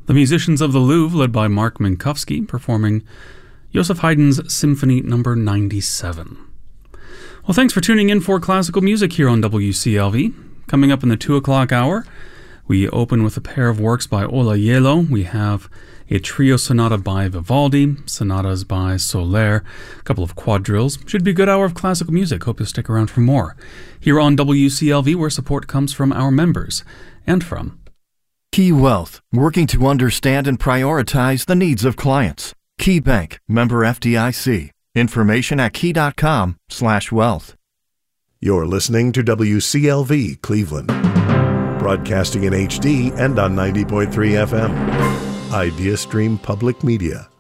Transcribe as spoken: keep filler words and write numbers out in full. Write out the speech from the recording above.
The musicians of the Louvre, led by Mark Minkowski, performing Joseph Haydn's Symphony Number ninety-seven. Well, thanks for tuning in for classical music here on W C L V. Coming up in the two o'clock hour, we open with a pair of works by Ola Gjeilo. We have a trio sonata by Vivaldi, sonatas by Soler, a couple of quadrilles. Should be a good hour of classical music. Hope you'll stick around for more. Here on W C L V, where support comes from our members and from Key Wealth, working to understand and prioritize the needs of clients. Key Bank, member F D I C. Information at key.com slash wealth. You're listening to W C L V Cleveland, broadcasting in H D and on ninety point three F M. IdeaStream Public Media.